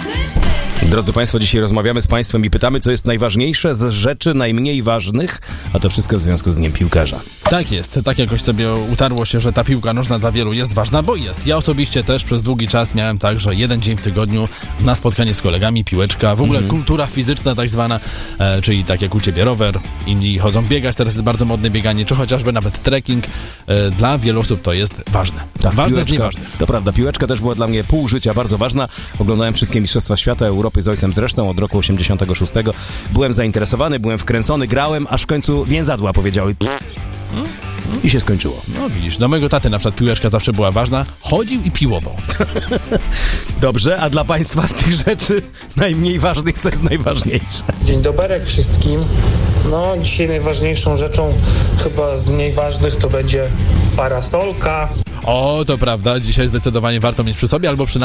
Drodzy Państwo, dzisiaj rozmawiamy z Państwem i pytamy, co jest najważniejsze z rzeczy najmniej ważnych, a to wszystko w związku z Dniem Piłkarza. Tak jest, tak jakoś sobie utarło się, że ta piłka nożna dla wielu jest ważna, bo jest. Ja osobiście też przez długi czas miałem tak, że jeden dzień w tygodniu na spotkanie z kolegami, piłeczka, w ogóle kultura fizyczna tak zwana, czyli tak jak u Ciebie rower, inni chodzą biegać, teraz jest bardzo modne bieganie, czy chociażby nawet trekking. Dla wielu osób to jest ważne. Tak, ważne z nieważnych. To prawda, piłeczka też była dla mnie pół życia bardzo ważna. Oglądałem wszystkie Mistrzostwa Świata, Europy z ojcem zresztą od roku 86. Byłem zainteresowany, byłem wkręcony, grałem, aż w końcu więzadła powiedziały i się skończyło. No widzisz, do mojego taty na przykład piłeczka zawsze była ważna, chodził i piłował. Dobrze, a dla Państwa z tych rzeczy najmniej ważnych, co jest najważniejsze? Dzień dobry wszystkim. No, dzisiaj najważniejszą rzeczą chyba z mniej ważnych to będzie parasolka. O, to prawda, dzisiaj zdecydowanie warto mieć przy sobie, albo przynajmniej